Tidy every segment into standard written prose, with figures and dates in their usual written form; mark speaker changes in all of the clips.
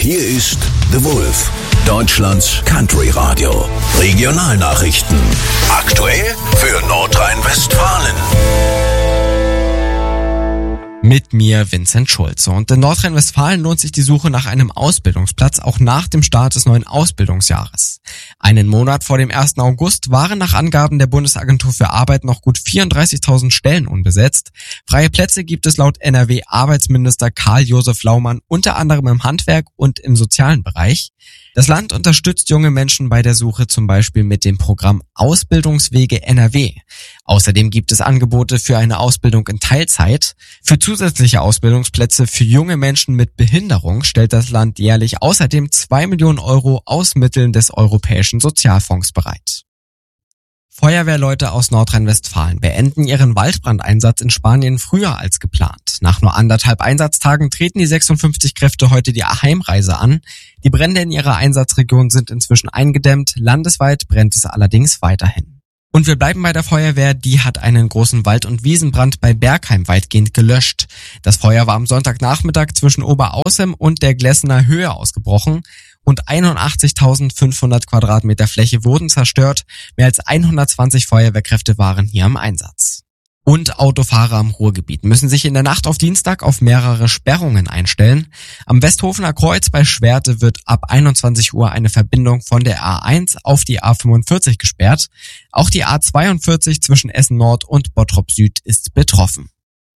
Speaker 1: Hier ist The Wolf, Deutschlands Country Radio. Regionalnachrichten. Aktuell für Nordrhein-Westfalen.
Speaker 2: Mit mir Vincent Schulze. Und in Nordrhein-Westfalen lohnt sich die Suche nach einem Ausbildungsplatz auch nach dem Start des neuen Ausbildungsjahres. Einen Monat vor dem 1. August waren nach Angaben der Bundesagentur für Arbeit noch gut 34.000 Stellen unbesetzt. Freie Plätze gibt es laut NRW-Arbeitsminister Karl-Josef Laumann unter anderem im Handwerk und im sozialen Bereich. Das Land unterstützt junge Menschen bei der Suche zum Beispiel mit dem Programm Ausbildungswege NRW. Außerdem gibt es Angebote für eine Ausbildung in Teilzeit. Für zusätzliche Ausbildungsplätze für junge Menschen mit Behinderung stellt das Land jährlich außerdem 2 Millionen Euro aus Mitteln des Europäischen Sozialfonds bereit. Feuerwehrleute aus Nordrhein-Westfalen beenden ihren Waldbrandeinsatz in Spanien früher als geplant. Nach nur 1,5 Einsatztagen treten die 56 Kräfte heute die Heimreise an. Die Brände in ihrer Einsatzregion sind inzwischen eingedämmt. Landesweit brennt es allerdings weiterhin. Und wir bleiben bei der Feuerwehr, die hat einen großen Wald- und Wiesenbrand bei Bergheim weitgehend gelöscht. Das Feuer war am Sonntagnachmittag zwischen Oberaußem und der Glessener Höhe ausgebrochen. Rund 81.500 Quadratmeter Fläche wurden zerstört. Mehr als 120 Feuerwehrkräfte waren hier im Einsatz. Und Autofahrer am Ruhrgebiet müssen sich in der Nacht auf Dienstag auf mehrere Sperrungen einstellen. Am Westhofener Kreuz bei Schwerte wird ab 21 Uhr eine Verbindung von der A1 auf die A45 gesperrt. Auch die A42 zwischen Essen Nord und Bottrop Süd ist betroffen.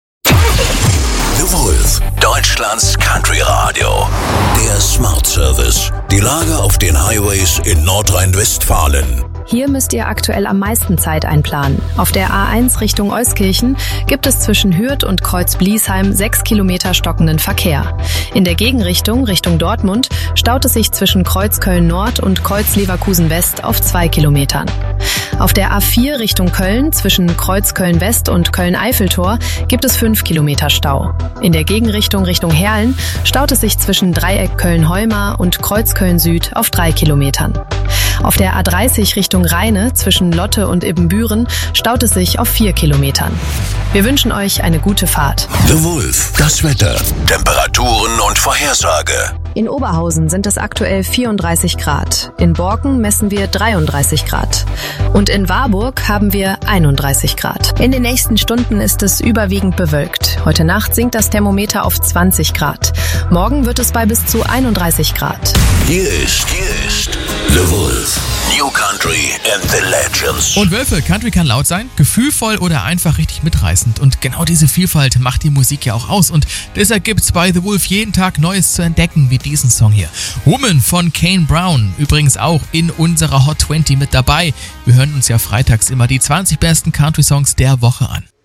Speaker 1: The Wolf, Deutschlands Country Radio. Der Smart Service. Die Lage auf den Highways in Nordrhein-Westfalen.
Speaker 3: Hier müsst ihr aktuell am meisten Zeit einplanen. Auf der A1 Richtung Euskirchen gibt es zwischen Hürth und Kreuz-Bliesheim 6 Kilometer stockenden Verkehr. In der Gegenrichtung, Richtung Dortmund, staut es sich zwischen Kreuz-Köln-Nord und Kreuz-Leverkusen-West auf 2 Kilometern. Auf der A4 Richtung Köln zwischen Kreuz-Köln-West und Köln-Eiffeltor gibt es 5 Kilometer Stau. In der Gegenrichtung Richtung Herrlen staut es sich zwischen Dreieck Köln-Heumar und Kreuz-Köln-Süd auf 3 Kilometern. Auf der A30 Richtung Rheine zwischen Lotte und Ibbenbüren staut es sich auf 4 Kilometern. Wir wünschen euch eine gute Fahrt.
Speaker 1: The Wolf, das Wetter, Temperaturen und Vorhersage.
Speaker 3: In Oberhausen sind es aktuell 34 Grad. In Borken messen wir 33 Grad. Und in Warburg haben wir 31 Grad. In den nächsten Stunden ist es überwiegend bewölkt. Heute Nacht sinkt das Thermometer auf 20 Grad. Morgen wird es bei bis zu 31 Grad.
Speaker 1: Hier ist The Wolf. New Country and the Legends.
Speaker 4: Und Wölfe, Country kann laut sein, gefühlvoll oder einfach richtig mitreißend. Und genau diese Vielfalt macht die Musik ja auch aus. Und deshalb gibt's bei The Wolf jeden Tag Neues zu entdecken, wie diesen Song hier. Woman von Kane Brown, übrigens auch in unserer Hot 20 mit dabei. Wir hören uns ja freitags immer die 20 besten Country-Songs der Woche an.